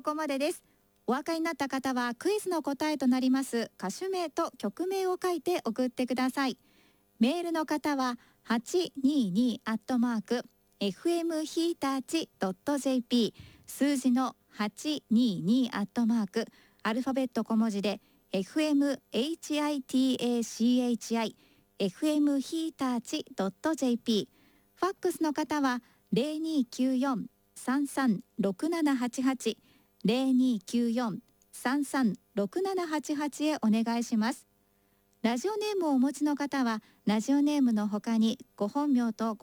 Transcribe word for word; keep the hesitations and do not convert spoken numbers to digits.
ここまでです。お分かりになった方はクイズの答えとなります歌手名と曲名を書いて送ってください。メールの方は はちにーにー アットマーク エフエム ヒーターチ ドット ジェーピー 数字のはちにーにー アットマークアルファベット小文字で エフエム ヒータチ エフエム ヒーターチ ドット ジェーピー ファックスの方は ゼロにーきゅうよん さんさん ろくななはちはち ゼロにーきゅうよん さんさん ろくななはちはち へお願いします。ラジオネームをお持ちの方はラジオネームの他にご本名とご